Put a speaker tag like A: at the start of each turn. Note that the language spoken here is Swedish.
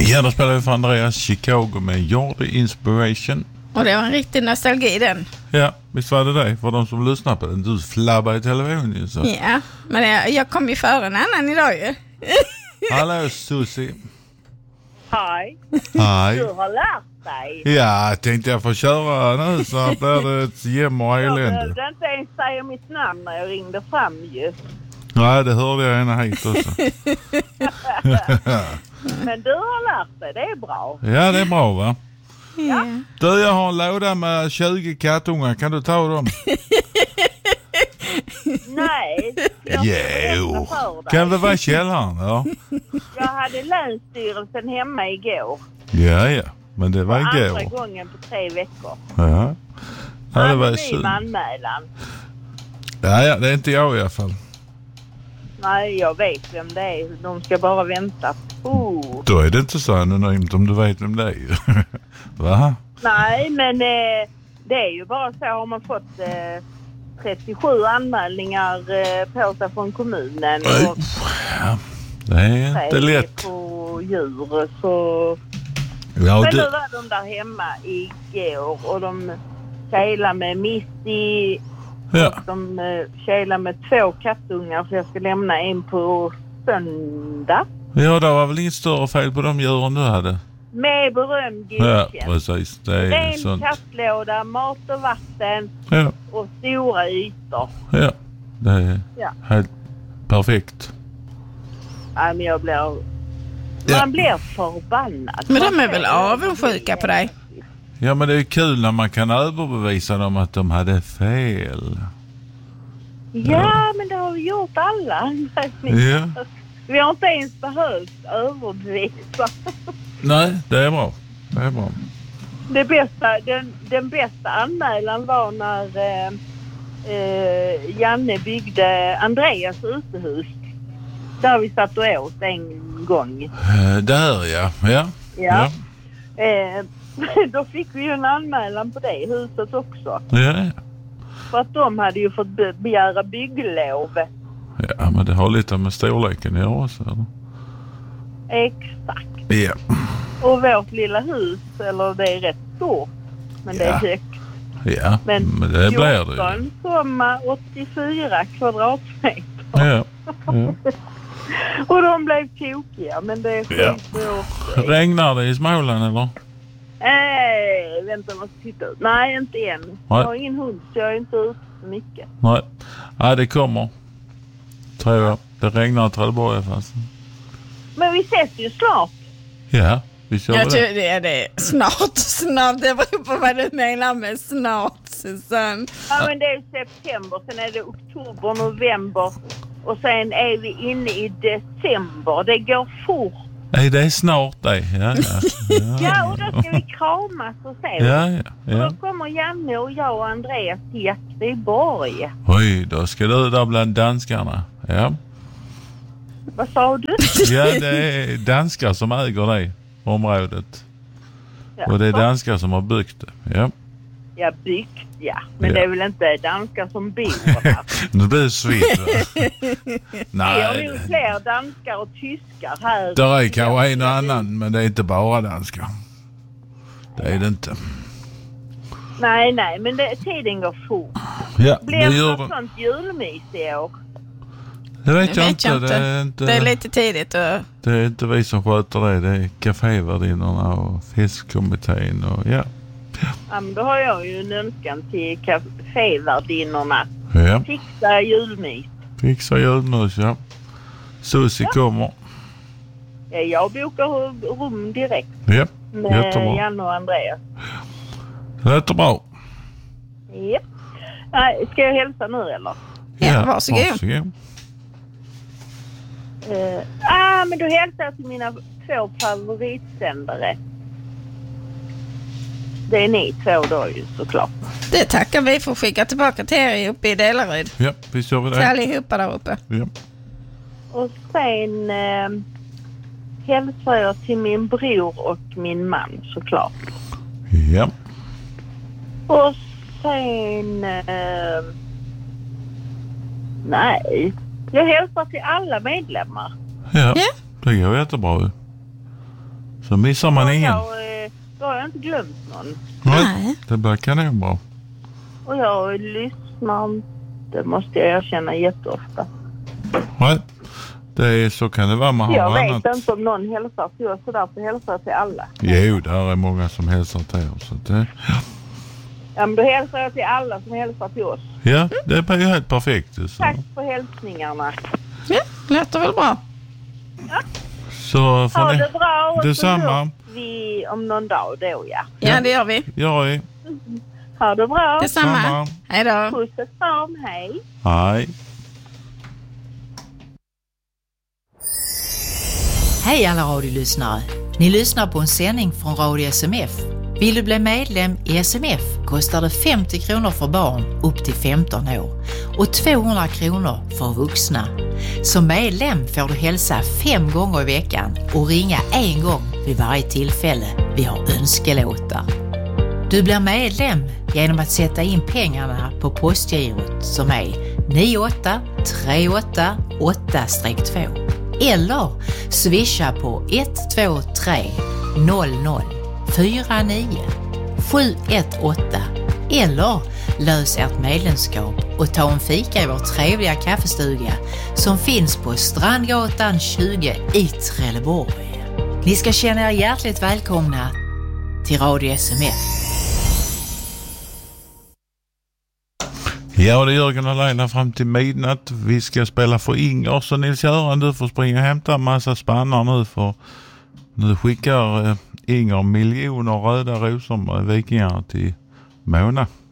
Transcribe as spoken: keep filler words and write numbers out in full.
A: Ja, då spelar vi för Andreas Chicago med Jordi Inspiration.
B: Och det var en riktig nostalgi den.
A: Ja, visst var det det för de som lyssnar på den. Du flabbar i telefonen så.
B: Ja, men jag, jag kom ju före en annan idag ju.
A: Hallå Susie.
C: Hej.
A: Hej.
C: Du har lärt dig.
A: Ja, tänkte jag få köra nu så blir det ett jämmer och
C: Jag
A: elände.
C: behövde inte ens säga mitt namn när jag ringde fram ju.
A: Nej, det hörde jag ena hit också.
C: Men du har lärt dig, det är bra.
A: Ja, det är bra va?
B: Ja.
A: Du, jag har en låda med tjugo kattungar. Kan du ta dem?
C: Nej. Jag
A: Jo. Kan det vara i källaren? Ja.
C: Jag hade länsstyrelsen hemma igår.
A: Ja, ja. Men det var
C: Andra
A: igår.
C: gången på tre veckor.
A: Ja. Ja, det var
C: Anonym
A: synd.
C: anmälan.
A: Ja, ja, det är inte jag i alla fall.
C: Nej, jag vet vem det är. De ska bara vänta. Oh.
A: Då är det inte så anonymt om du vet vem det är. Va?
C: Nej, men eh, det är ju bara så. Har man fått eh, trettiosju anmälningar eh, på sig från kommunen och
A: Ja, det är inte lätt.
C: på djur så...
A: Ja,
C: Men nu
A: det...
C: var de där hemma igår och de kälade med Missy
A: ja.
C: och de eh, kälade med två kattungar för jag ska lämna en på söndag.
A: ja, det var väl inget större fel på de djuren du hade.
C: Med beröm
A: Ja,
C: godkänt.
A: precis. Det är
C: Ren
A: sånt.
C: kattlåda, mat och vatten
A: Ja,
C: och stora ytor.
A: ja. Det är
C: Ja.
A: helt perfekt.
C: Nej, men jag blir...
A: Ja.
C: Man blir förbannad.
B: Men de är väl avundsjuka på dig?
A: Ja, men det är kul när man kan överbevisa dem att de hade fel.
C: Ja, men det har vi gjort alla.
A: Ja.
C: Vi har inte ens behövt överbevisa.
A: Nej, det är bra. Det är bra.
C: Det bästa, den, den bästa anmälan var när eh, eh, Janne byggde Andreas utehus. Där vi satt och åt en gång.
A: Eh, Där, ja. Ja.
C: Ja. Eh, då fick vi ju en anmälan på det huset också.
A: Ja, ja.
C: För att de hade ju fått be- begära bygglov.
A: Ja, men det har lite med storleken att göra också, eller?
C: Exakt.
A: Ja.
C: Och vårt lilla hus, eller det är rätt stort, men det är
A: Ja.
C: högt.
A: Ja,
C: Men,
A: men det blir det ju.
C: fjorton komma åttiofyra kvadratmeter.
A: Ja. Ja.
C: Och de blev tokiga, men det är
A: Ja.
C: skitsvårt.
A: Regnar det i Småland, eller?
C: Nej, vänta, jag måste titta ut. Nej, inte än.
A: Nej.
C: Jag har ingen hund, så jag är inte ute så mycket.
A: Nej. Ja, det kommer. Tror jag. Det regnar i Trelleborg fast.
C: Men vi ses ju snart.
A: Ja, vi kör
B: Jag
A: det.
B: tror det är det. Snart, snart. Det beror på vad du menar med snart, Susanne.
C: Ja, men det är september, sen är det oktober, november och sen är vi inne i december. Det går fort.
A: Nej, det är snart det. Ja, ja. Ja,
C: Ja, och då ska vi kramas och se.
A: ja, ja.
C: Och
A: ja.
C: då kommer Janne och jag och Andreas till Jakteborg.
A: Oj, då ska du där bland danskarna. Ja.
C: Vad sa du?
A: Ja, det är danskar som äger det området.
C: Ja,
A: Och det är danskar som har byggt det. Ja.
C: Ja, byggt, ja. Men
A: Ja.
C: det är väl inte danskar som bor här.
A: Nu blir det svitt.
C: Vi har
A: Nej,
C: nog fler danskar och tyskar här.
A: där är kanske en och annan, men det är inte bara danskar. Det är det inte.
C: Nej, nej, men det, tiden går fort.
A: Ja,
C: Blir
A: det
C: det
A: gör
C: något
A: det.
C: sånt julmys i år?
A: Det vet
B: Det
A: jag
B: vet
A: inte.
B: jag
A: Det
B: inte.
A: är inte,
B: Det är lite tidigt. Och...
A: det är inte vi som sköter det. Det är kafévärdinnorna och fiskkommittén och ja.
C: Ja, men då har jag ju en önskan till kafévärdinnorna.
A: Ja,
C: Fixa julmys.
A: fixa julmys, ja. Susie kommer.
C: Ja, jag bokar rum direkt
A: Ja,
C: med
A: jättebra.
C: Janne och Andreas.
A: Det låter bra.
C: Japp. Nej, ska jag hälsa nu eller?
B: Ja, varsågod.
A: varsågod.
C: Uh, ah, men då hälsar jag till mina två favoritsändare. Det är ni två då ju såklart.
B: Det tackar vi för att skicka tillbaka till er uppe i Delaryd.
A: Ja, visst gör vi
B: Till
A: det.
B: allihopa där uppe.
A: Ja.
C: Och sen eh, hälsar jag till min bror och min man såklart.
A: Ja.
C: Och sen... Eh, nej. Jag hälsar till alla medlemmar.
A: Ja,
B: Ja.
A: det går jättebra. Så missar man ingen.
C: Jag, eh, då har jag inte glömt någon.
B: Nej.
A: Det blir kanonbra.
C: Och jag lyssnar inte, måste jag erkänna, jätteofta.
A: Nej, det är, så kan det vara. Man har
C: Jag vet
A: annat.
C: inte om någon hälsar till oss, så därför hälsar jag till alla.
A: Jo, där är många som hälsar till oss. Så det,
C: Ja, men då hälsar jag till alla som hälsar till oss.
A: ja, det blir ju helt perfekt. Så,
C: Tack för hälsningarna.
B: Ja, låter väl bra.
A: så får
C: Ha
A: ni...
C: det bra. Och så
A: Detsamma.
C: hörs vi om någon dag då, ja.
B: Ja, det gör vi.
A: Jag är.
C: Ha det bra.
B: Detsamma.
A: Samma.
B: Hej då.
C: Puss och kram, hej.
A: Hej.
D: Hej alla radiolyssnare! Ni lyssnar på en sändning från Radio S M F. Vill du bli medlem i S M F kostar det femtio kronor för barn upp till femton år och tvåhundra kronor för vuxna. Som medlem får du hälsa fem gånger i veckan och ringa en gång vid varje tillfälle vi har önskelåtar. Du blir medlem genom att sätta in pengarna på postgirot som är nio åtta tre åtta åtta två eller swisha på ett två tre noll noll fyra nio sju ett åtta eller lös ert medlemskap och ta en fika i vår trevliga kaffestuga som finns på Strandgatan tjugo i Trelleborg. Ni ska känna er hjärtligt välkomna till Radio S M F.
A: Ja, det är Jörgen och Leila fram till midnatt. Vi ska spela för Inger, så Nils-Göran, du får springa och hämta en massa spannar nu, för nu skickar eh, Inger miljoner röda rosor med vikingar till Mona.